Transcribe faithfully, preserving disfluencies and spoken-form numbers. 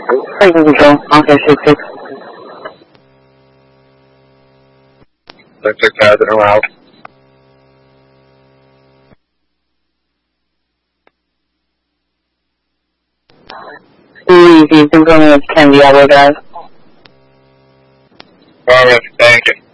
Franklin Control, Officer six six. six six has it around. Easy, confirming it's Kennedy Auto Drive. Alright, thank you.